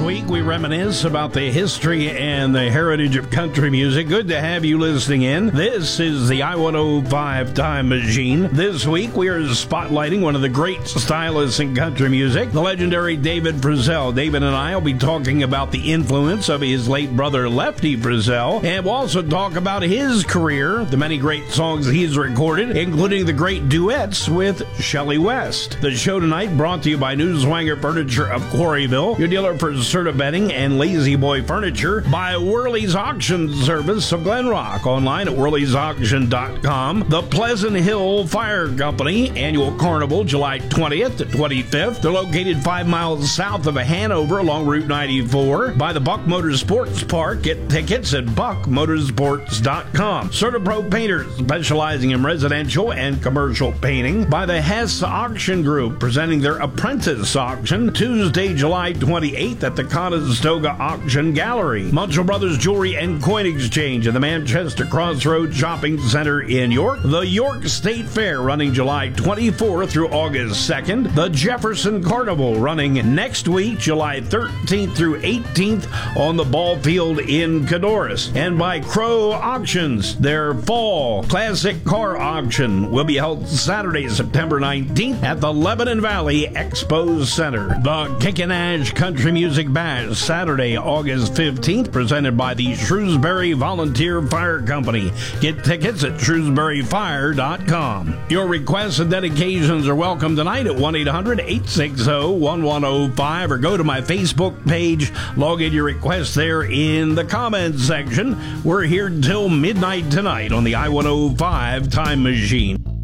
week, we reminisce about the history and the heritage of country music. Good to have you listening in. This is the I-105 Time Machine. This week, we are spotlighting one of the great stylists in country music, the legendary David Frizzell. David and I will be talking about the influence of his late brother, Lefty Frizzell, and we'll also talk about his career, the many great songs he's recorded, including the great duets with Shelley West. The show tonight brought to you by Newswanger Furniture of Quarryville, your dealer for Serta Bedding and Lazy Boy Furniture, by Worley's Auction Service of Glen Rock, online at Worley'sAuction.com. The Pleasant Hill Fire Company Annual Carnival, July 20th to 25th. They're located 5 miles south of Hanover along Route 94. By the Buck Motorsports Park. Get tickets at buckmotorsports.com. Serta Pro Painters, specializing in residential and commercial painting. By the Hess Auction Group, presenting their Apprentice Auction, Tuesday, July 28th at the Conestoga Auction Gallery. Munchell Brothers Jewelry and Coin Exchange at the Manchester Crossroads Shopping Center in York. The York State Fair, running July 24th through August 2nd. The Jefferson Carnival, running next week, July 13th through 18th on the ball field in Cadorus. And by Crow Auctions, their Fall Classic Car Auction will be held Saturday, September 19th at the Lebanon Valley Expo Center. The Kickin' Ash Country Music Bash, Saturday, August 15th, presented by the Shrewsbury Volunteer Fire Company. Get tickets at shrewsburyfire.com. Your requests and dedications are welcome tonight at 1-800-860-1105 or go to my Facebook page. Log in your request there in the comments section. We're here till midnight tonight on the I-105 Time Machine.